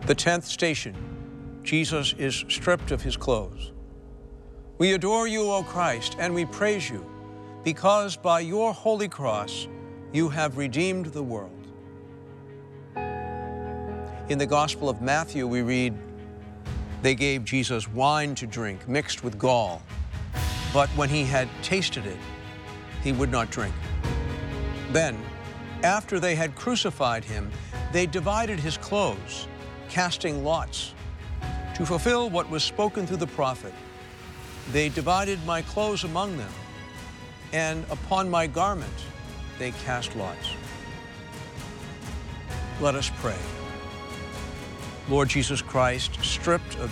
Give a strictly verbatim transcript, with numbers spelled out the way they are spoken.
The tenth station, Jesus is stripped of his clothes. We adore you, O Christ, and we praise you, because by your holy cross you have redeemed the world. In the Gospel of Matthew, we read, they gave Jesus wine to drink mixed with gall, but when he had tasted it, he would not drink. Then, after they had crucified him, they divided his clothes, casting lots. To fulfill what was spoken through the prophet, they divided my clothes among them, and upon my garment they cast lots. Let us pray. Lord Jesus Christ, stripped of